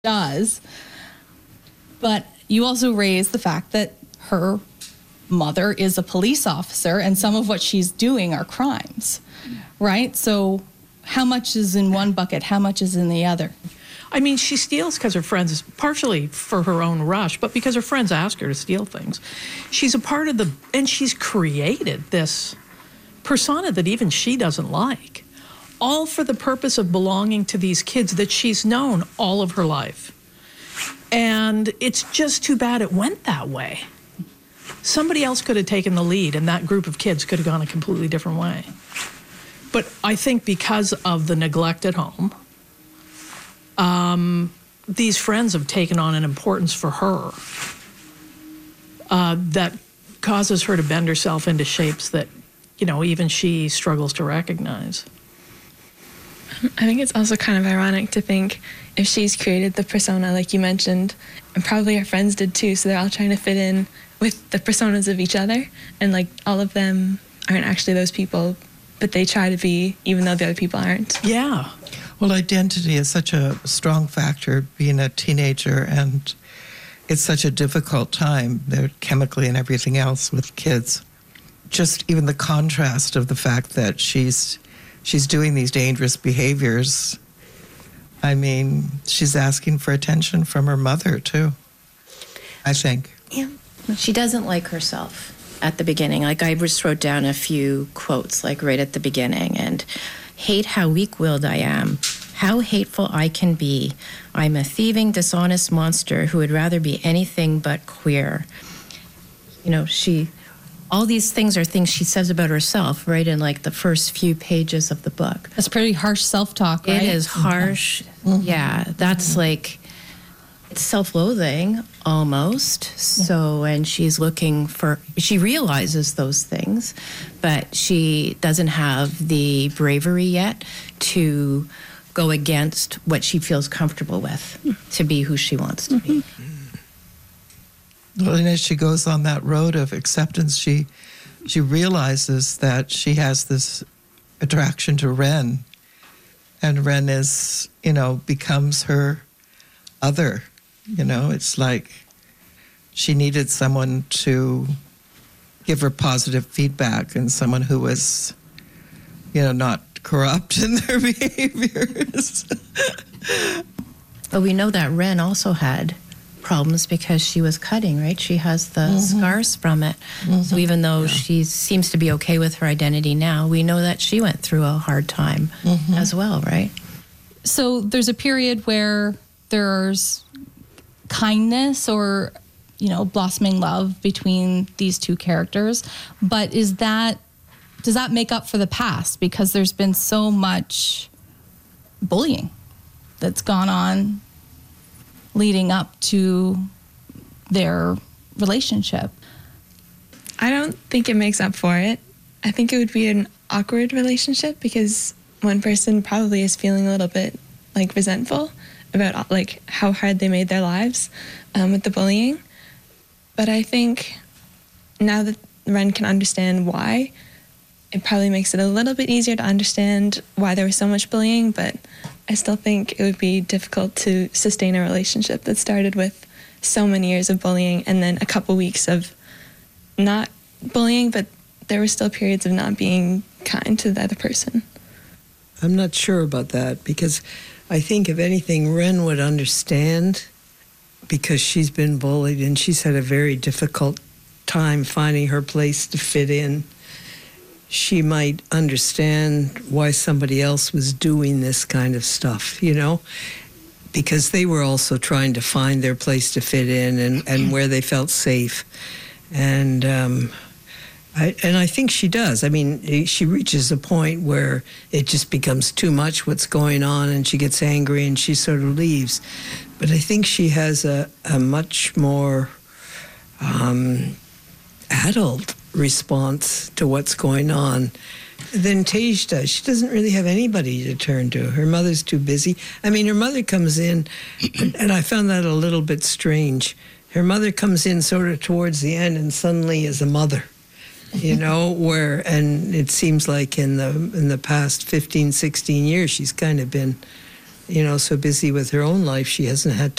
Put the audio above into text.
does. But you also raise the fact that her mother is a police officer and some of what she's doing are crimes, right? So how much is in one bucket? How much is in the other? I mean, she steals because her friends, partially for her own rush, but because her friends ask her to steal things. She's a part of and she's created this persona that even she doesn't like, all for the purpose of belonging to these kids that she's known all of her life. And it's just too bad it went that way. Somebody else could have taken the lead, and that group of kids could have gone a completely different way. But I think because of the neglect at home, these friends have taken on an importance for her that causes her to bend herself into shapes that, even she struggles to recognize. I think it's also kind of ironic to think if she's created the persona, like you mentioned, and probably her friends did too, so they're all trying to fit in with the personas of each other, and like all of them aren't actually those people, but they try to be, even though the other people aren't. Yeah. Well, identity is such a strong factor being a teenager, and it's such a difficult time, chemically and everything else with kids. Just even the contrast of the fact that she's doing these dangerous behaviors. I mean, she's asking for attention from her mother, too, I think. Yeah. She doesn't like herself at the beginning. Like, I just wrote down a few quotes, like right at the beginning, and hate how weak-willed I am, how hateful I can be. I'm a thieving, dishonest monster who would rather be anything but queer. All these things are things she says about herself, right, in like the first few pages of the book. That's pretty harsh self-talk, right? It is harsh. Mm-hmm. Yeah, that's like, it's self-loathing almost. So, and she realizes those things, but she doesn't have the bravery yet to go against what she feels comfortable with, to be who she wants to be. Well, and as she goes on that road of acceptance, she realizes that she has this attraction to Ren, and Ren is, becomes her other. It's like she needed someone to give her positive feedback, and someone who was, not corrupt in their behaviors. But we know that Ren also had problems because she was cutting, right? She has the scars from it. Mm-hmm. So even though she seems to be okay with her identity now, we know that she went through a hard time as well, right? So there's a period where there's kindness or, blossoming love between these two characters. But does that make up for the past? Because there's been so much bullying that's gone on leading up to their relationship. I don't think it makes up for it. I think it would be an awkward relationship because one person probably is feeling a little bit like resentful about like how hard they made their lives with the bullying. But I think now that Ren can understand why, it probably makes it a little bit easier to understand why there was so much bullying, but I still think it would be difficult to sustain a relationship that started with so many years of bullying and then a couple weeks of not bullying, but there were still periods of not being kind to the other person. I'm not sure about that because I think if anything, Ren would understand because she's been bullied and she's had a very difficult time finding her place to fit in. She might understand why somebody else was doing this kind of stuff, because they were also trying to find their place to fit in and where they felt safe. And I think she does. I mean, she reaches a point where it just becomes too much what's going on and she gets angry and she sort of leaves. But I think she has a much more adult response to what's going on than Tej does. She doesn't really have anybody to turn to. Her mother's too busy. I mean, her mother comes in, and I found that a little bit strange. Her mother comes in sort of towards the end and suddenly is a mother, and it seems like in the past 15, 16 years, she's kind of been, so busy with her own life, she hasn't had